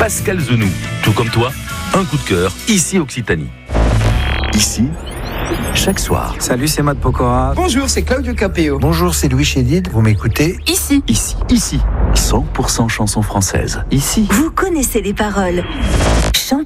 Pascal Zenou, tout comme toi, un coup de cœur, ici Occitanie. Ici, chaque soir. Salut, c'est Matt Pokora. Bonjour, c'est Claudio Capéo. Bonjour, c'est Louis Chédid. Vous m'écoutez ? Ici. 100% chansons françaises. Ici. Vous connaissez les paroles.